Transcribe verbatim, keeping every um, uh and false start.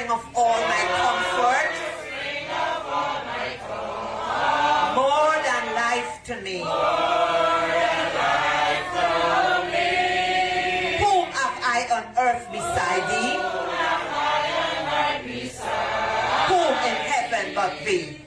spring of all my comfort, more than life to me. Whom have I on earth beside thee? Whom in heaven but thee?